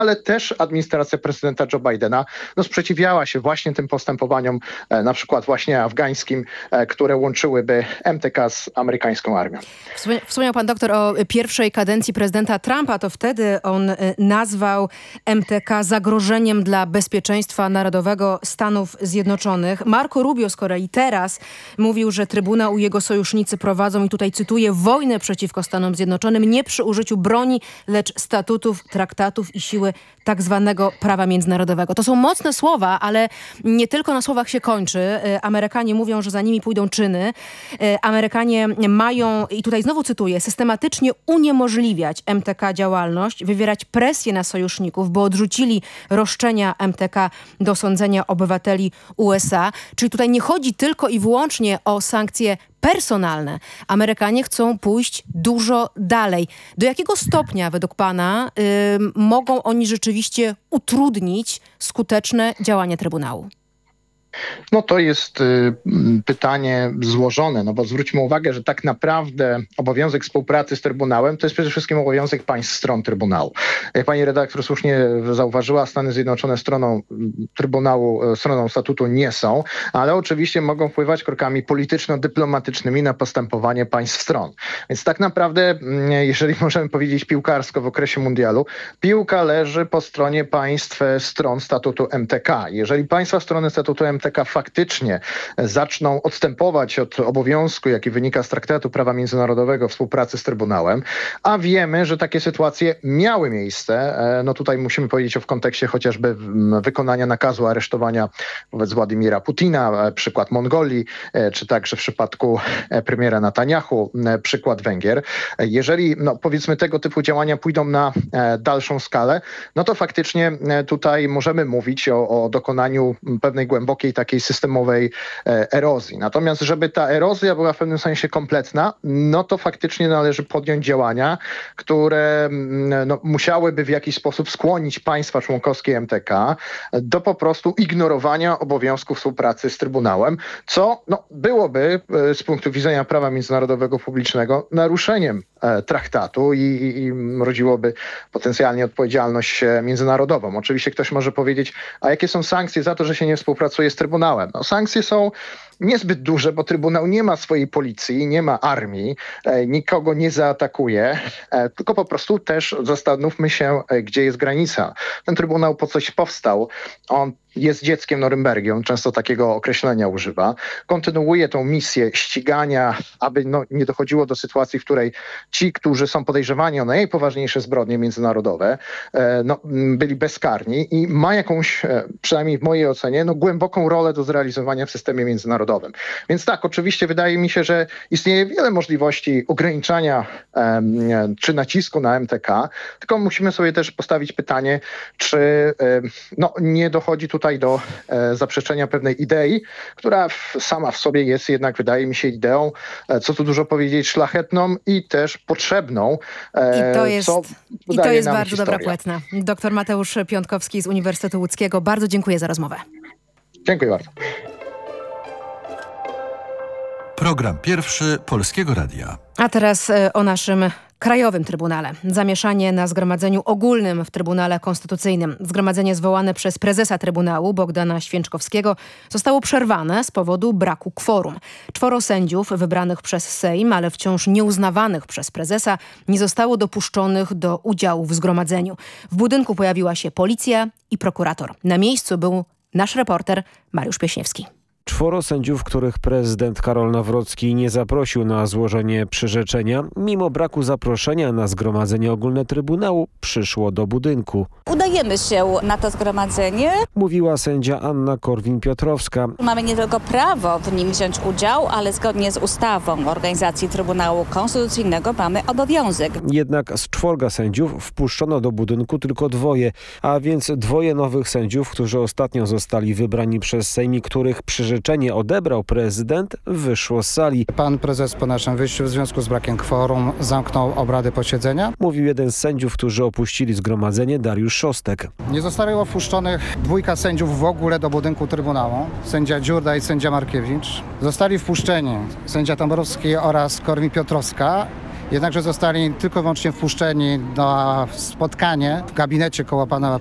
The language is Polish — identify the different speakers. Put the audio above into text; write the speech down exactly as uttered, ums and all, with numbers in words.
Speaker 1: ale też administracja prezydenta Joe Bidena no, sprzeciwiała się właśnie tym postępowaniom, e, na przykład właśnie afgańskim, e, które łączyłyby M T K z amerykańską armią.
Speaker 2: Wspomniał pan doktor o pierwszej kadencji prezydenta Trumpa, to wtedy on nazwał M T K zagrożeniem dla bezpieczeństwa narodowego Stanów Zjednoczonych. Marco Rubio z kolei teraz mówił, że Trybunał i jego sojusznicy prowadzą, i tutaj cytuję, wojnę przeciwko Stanom Zjednoczonym nie przy użyciu broni, lecz statutów, traktatów i siły tak zwanego prawa międzynarodowego. To są mocne słowa, ale nie tylko na słowach się kończy. Amerykanie mówią, że za nimi pójdą czyny. Amerykanie mają, i tutaj znowu cytuję, systematycznie uniemożliwiać M T K działalność, wywierać presję na sojuszników, bo odrzucili roszczenia M T K do sądzenia obywateli U S A. Czyli tutaj nie chodzi tylko i wyłącznie o sankcje personalne. Amerykanie chcą pójść dużo dalej. Do jakiego stopnia według pana y, mogą oni rzeczywiście utrudnić skuteczne działanie Trybunału?
Speaker 1: No to jest y, pytanie złożone, no bo zwróćmy uwagę, że tak naprawdę obowiązek współpracy z Trybunałem to jest przede wszystkim obowiązek państw stron Trybunału. Jak pani redaktor słusznie zauważyła, Stany Zjednoczone stroną Trybunału, stroną statutu nie są, ale oczywiście mogą wpływać krokami polityczno-dyplomatycznymi na postępowanie państw stron. Więc tak naprawdę, jeżeli możemy powiedzieć piłkarsko w okresie mundialu, piłka leży po stronie państw stron statutu M T K. Jeżeli państwa strony statutu M T K faktycznie zaczną odstępować od obowiązku, jaki wynika z Traktatu Prawa Międzynarodowego współpracy z Trybunałem, a wiemy, że takie sytuacje miały miejsce, no tutaj musimy powiedzieć o w kontekście chociażby wykonania nakazu aresztowania wobec Władimira Putina, przykład Mongolii, czy także w przypadku premiera Netanyahu, przykład Węgier. Jeżeli, no powiedzmy, tego typu działania pójdą na dalszą skalę, no to faktycznie tutaj możemy mówić o, o dokonaniu pewnej głębokiej takiej systemowej e, erozji. Natomiast żeby ta erozja była w pewnym sensie kompletna, no to faktycznie należy podjąć działania, które no, musiałyby w jakiś sposób skłonić państwa członkowskie M T K do po prostu ignorowania obowiązku współpracy z Trybunałem, co no, byłoby e, z punktu widzenia prawa międzynarodowego publicznego naruszeniem e, traktatu i, i, i rodziłoby potencjalnie odpowiedzialność e, międzynarodową. Oczywiście ktoś może powiedzieć, a jakie są sankcje za to, że się nie współpracuje z Trybunałem? No, sankcje są niezbyt duże, bo Trybunał nie ma swojej policji, nie ma armii, e, nikogo nie zaatakuje, e, tylko po prostu też zastanówmy się, e, gdzie jest granica. Ten Trybunał po coś powstał. On jest dzieckiem Norymbergi, on często takiego określenia używa. Kontynuuje tą misję ścigania, aby no, nie dochodziło do sytuacji, w której ci, którzy są podejrzewani o najpoważniejsze zbrodnie międzynarodowe, e, no, byli bezkarni i ma jakąś, e, przynajmniej w mojej ocenie, no, głęboką rolę do zrealizowania w systemie międzynarodowym. Więc tak, oczywiście wydaje mi się, że istnieje wiele możliwości ograniczania e, czy nacisku na M T K, tylko musimy sobie też postawić pytanie, czy e, no, nie dochodzi tutaj tutaj do e, zaprzeczenia pewnej idei, która w, sama w sobie jest jednak, wydaje mi się, ideą, e, co tu dużo powiedzieć, szlachetną i też potrzebną.
Speaker 2: E, I to jest, co i to jest bardzo
Speaker 1: historia.
Speaker 2: dobra płetna. Doktor Mateusz Piątkowski z Uniwersytetu Łódzkiego. Bardzo dziękuję za rozmowę.
Speaker 1: Dziękuję bardzo.
Speaker 3: Program pierwszy Polskiego Radia.
Speaker 2: A teraz o naszym Krajowym Trybunale. Zamieszanie na Zgromadzeniu Ogólnym w Trybunale Konstytucyjnym. Zgromadzenie zwołane przez prezesa Trybunału Bogdana Święczkowskiego zostało przerwane z powodu braku kworum. Czworo sędziów wybranych przez Sejm, ale wciąż nieuznawanych przez prezesa, nie zostało dopuszczonych do udziału w zgromadzeniu. W budynku pojawiła się policja i prokurator. Na miejscu był nasz reporter Mariusz Pieśniewski.
Speaker 4: Czworo sędziów, których prezydent Karol Nawrocki nie zaprosił na złożenie przyrzeczenia, mimo braku zaproszenia na zgromadzenie ogólne Trybunału, przyszło do budynku.
Speaker 5: Udajemy się na to zgromadzenie,
Speaker 4: mówiła sędzia Anna Korwin-Piotrowska.
Speaker 5: Mamy nie tylko prawo w nim wziąć udział, ale zgodnie z ustawą o organizacji Trybunału Konstytucyjnego mamy obowiązek.
Speaker 4: Jednak z czworga sędziów wpuszczono do budynku tylko dwoje, a więc dwoje nowych sędziów, którzy ostatnio zostali wybrani przez Sejm i których przyrzeczenie Przyrzeczenie odebrał prezydent, wyszło z sali.
Speaker 6: Pan prezes po naszym wyjściu w związku z brakiem kworum zamknął obrady posiedzenia.
Speaker 4: Mówił jeden z sędziów, którzy opuścili zgromadzenie, Dariusz Szostek.
Speaker 6: Nie zostało wpuszczonych dwójka sędziów w ogóle do budynku Trybunału. Sędzia Dziurda i sędzia Markiewicz. Zostali wpuszczeni sędzia Tamborowski oraz Korwin-Piotrowska. jednakże zostali tylko i wyłącznie wpuszczeni na spotkanie w gabinecie koło pana